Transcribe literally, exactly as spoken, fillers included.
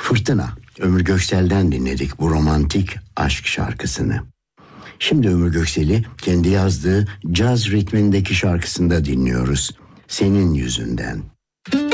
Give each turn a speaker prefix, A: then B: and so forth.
A: Fırtına, Ömür Göksel'den dinledik bu romantik aşk şarkısını. Şimdi Ömür Göksel'i kendi yazdığı caz ritmindeki şarkısında dinliyoruz. Senin Yüzünden.